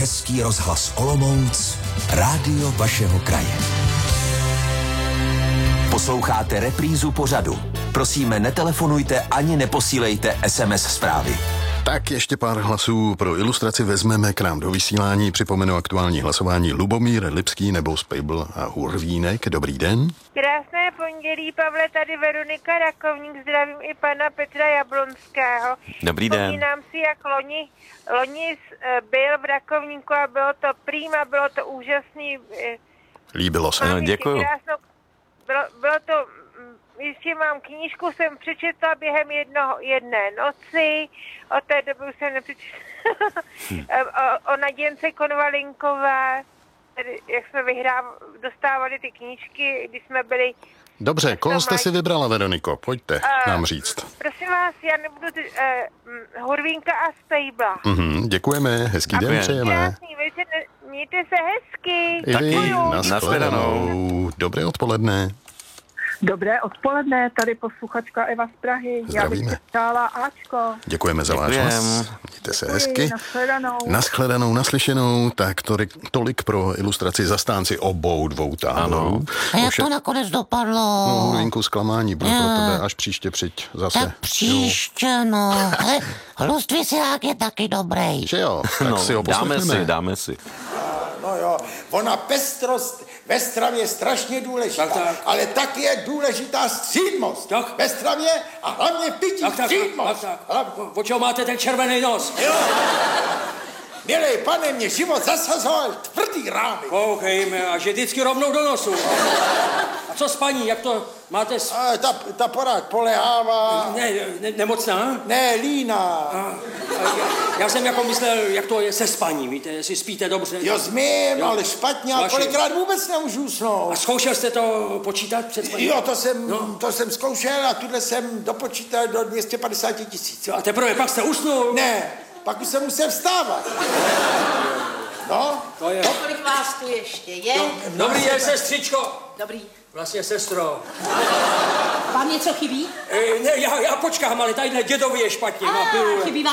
Český rozhlas Olomouc, rádio vašeho kraje. Posloucháte reprízu pořadu. Prosíme, netelefonujte ani neposílejte SMS zprávy. Tak ještě pár hlasů pro ilustraci vezmeme k nám do vysílání. Připomenu aktuální hlasování. Lubomír Lipský nebo Spejbl a Hurvínek. Dobrý den. Krásné pondělí, Pavle, tady Veronika Rakovník, zdravím i pana Petra Jablonského. Dobrý den. Vzpomínám si, jak loni byl v Rakovníku a bylo to prýma, bylo to úžasný. Líbilo se. No, děkuju. Bylo to, ještě mám knížku, jsem přečetla během jedné noci, od té doby už jsem nepřečetla, o Naděnce Konvalinkové, jak jsme dostávali ty knížky, když jsme byli. Dobře, koho jste si vybrala, Veroniko? Pojďte nám říct. Prosím vás, já nebudu Hurvínka a Spejbla. Děkujeme, hezký den přejeme. Krásný večer, mějte se hezky. I vy, Děkuju. nashledanou. Dobré odpoledne. Dobré odpoledne, tady posluchačka Eva z Prahy. Zdravíme. Já bych se ptala Ačko. Děkujeme za váš hlas. Mějte se hezky. Nashledanou. Naslyšenou. Tak tolik pro ilustraci zastánci obou dvou táborů. A jak to nakonec dopadlo? No, Hurvínku, zklamání, bude pro tebe až příště přijď zase. Tak příště, no. Hlust vysílák je taky dobrý. Že jo, tak si ho poslechneme. Dáme si. No jo, ona pestrost ve stravě je strašně důležitá, tak. ale tak je důležitá střídmost. Tak. Ve stravě a hlavně v pití střídmost. Tak. O čeho máte ten červený nos? Jo. Milej pane, mě život zasazoval tvrdý rány. Koukejme, a že vždycky rovnou do nosu. A co s paní, jak to máte? Ta porád polehává. Nemocná? Ne, líná. Já jsem jako myslel, jak to je se spaním, víte, jestli spíte dobře. Jo, zmím, Jo. ale špatně, a Vaši. kolikrát vůbec nemůžu usnout. A zkoušel jste to počítat před spaním? Jo, to jsem zkoušel a tuhle jsem dopočítal do 250 000. A teprve pak jste usnul? Ne, pak už jsem musel vstávat. No, To je. Kolik vás tu ještě je? Dobrý den, sestřičko. Dobrý. Vlastně sestro. Vám něco chybí? Ne, já počkám, ale tadyhle dědovi je špatně. Má pilule. Chybí vám